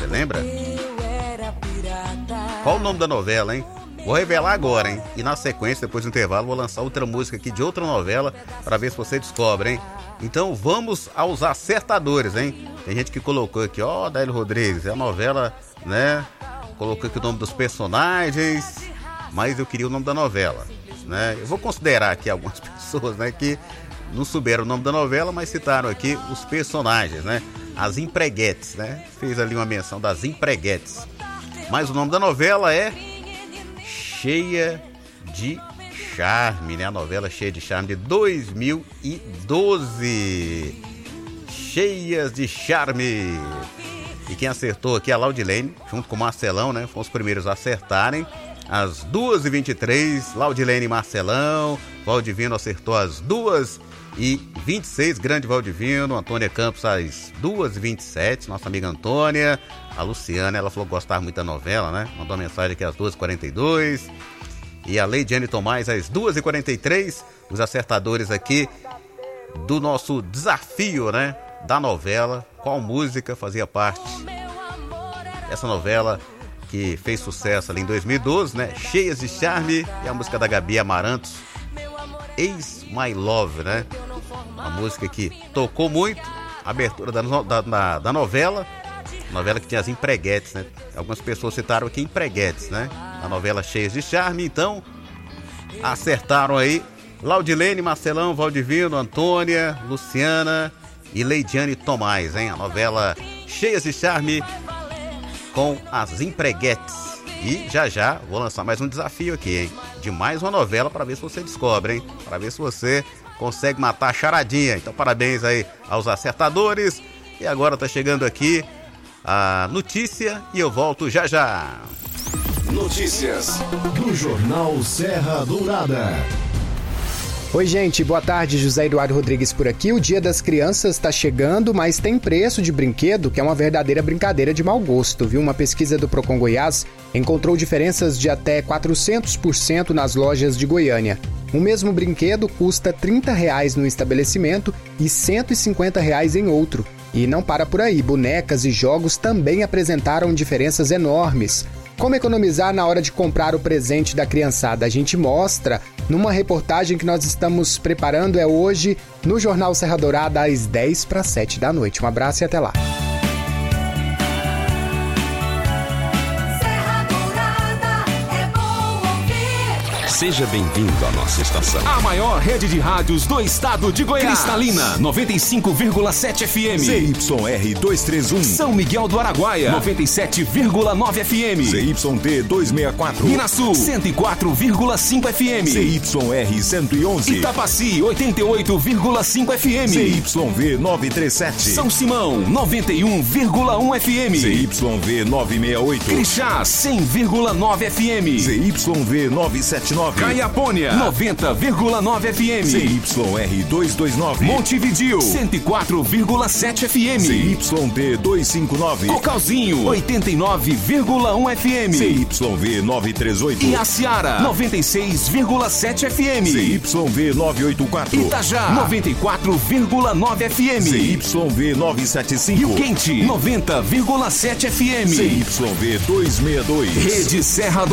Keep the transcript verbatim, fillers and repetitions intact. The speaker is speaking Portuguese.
Você lembra? Qual o nome da novela, hein? Vou revelar agora, hein? E na sequência, depois do intervalo, vou lançar outra música aqui de outra novela para ver se você descobre, hein? Então vamos aos acertadores, hein? Tem gente que colocou aqui, ó, Daílio Rodrigues, é a novela, né? Colocou aqui o nome dos personagens, mas eu queria o nome da novela, né? Eu vou considerar aqui algumas pessoas, né, que não souberam o nome da novela, mas citaram aqui os personagens, né? As empreguetes, né? Fez ali uma menção das empreguetes. Mas o nome da novela é Cheia de Charme, né? A novela Cheia de Charme de dois mil e doze. Cheias de Charme. E quem acertou aqui é a Laudilene, junto com o Marcelão, né? Foram os primeiros a acertarem. Às duas e vinte e três, Laudilene e Marcelão. Valdivino acertou às duas e vinte e seis, grande Valdivino. Antônia Campos às duas e vinte e sete, nossa amiga Antônia. A Luciana, ela falou que gostava muito da novela, né? Mandou uma mensagem aqui às duas e quarenta e dois. E a Leidiane Tomás às duas e quarenta e três. Os acertadores aqui do nosso desafio, né? Da novela. Qual música fazia parte dessa novela que fez sucesso ali em dois mil e doze, né? Cheias de Charme. E a música da Gabi Amarantos, Ex My Love, né? Uma música que tocou muito. A abertura da, da, da, da novela. Novela que tinha as empreguetes, né? Algumas pessoas citaram aqui empreguetes, né? A novela Cheias de Charme. Então, acertaram aí Laudilene, Marcelão, Valdivino, Antônia, Luciana e Leidiane Tomás, hein? A novela Cheias de Charme com as empreguetes. E já já vou lançar mais um desafio aqui, hein? De mais uma novela para ver se você descobre, hein? Para ver se você consegue matar a charadinha. Então, parabéns aí aos acertadores. E agora tá chegando aqui a notícia e eu volto já já. Notícias do Jornal Serra Dourada. Oi, gente, boa tarde, José Eduardo Rodrigues por aqui. O Dia das Crianças está chegando, mas tem preço de brinquedo que é uma verdadeira brincadeira de mau gosto, viu? Uma pesquisa do Procon Goiás encontrou diferenças de até quatrocentos por cento nas lojas de Goiânia. O mesmo brinquedo custa trinta reais no estabelecimento e cento e cinquenta reais em outro. E não para por aí, bonecas e jogos também apresentaram diferenças enormes. Como economizar na hora de comprar o presente da criançada? A gente mostra numa reportagem que nós estamos preparando, é hoje no Jornal Serra Dourada às dez para sete da noite. Um abraço e até lá. Seja bem-vindo à nossa estação. A maior rede de rádios do estado de Goiás. Cristalina, noventa e cinco vírgula sete F M. Z Y R duzentos e trinta e um. São Miguel do Araguaia, noventa e sete vírgula nove F M. Z Y D duzentos e sessenta e quatro. Minasul, cento e quatro vírgula cinco F M. Z Y R cento e onze. Itapaci, oitenta e oito vírgula cinco F M. Z Y V novecentos e trinta e sete. São Simão, noventa e um vírgula um F M. Z Y V novecentos e sessenta e oito. Crixás, cem vírgula nove F M. Z Y V novecentos e setenta e nove. Caiapônia, noventa vírgula nove F M. Z Y R duzentos e vinte e nove. Montevidéu, cento e quatro vírgula sete F M. Z Y D duzentos e cinquenta e nove. Cocalzinho, oitenta e nove vírgula um F M. Z Y V novecentos e trinta e oito. E Aciara, noventa e seis vírgula sete F M. Z Y V novecentos e oitenta e quatro. Itajá, noventa e quatro vírgula nove F M. Z Y V novecentos e setenta e cinco. Rio Quente, noventa vírgula sete F M. Z Y V duzentos e sessenta e dois. Rede Serra